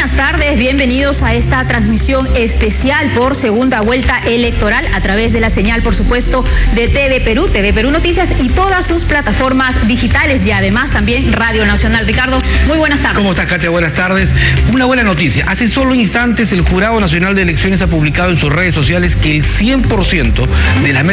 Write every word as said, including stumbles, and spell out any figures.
buenas tardes, bienvenidos a esta transmisión especial por segunda vuelta electoral a través de la señal, por supuesto, de T V Perú, T V Perú Noticias y todas sus plataformas digitales y además también Radio Nacional. Ricardo, muy buenas tardes. ¿Cómo estás, Katia? Buenas tardes. Una buena noticia. Hace solo instantes el Jurado Nacional de Elecciones ha publicado en sus redes sociales que el cien por ciento de las mesas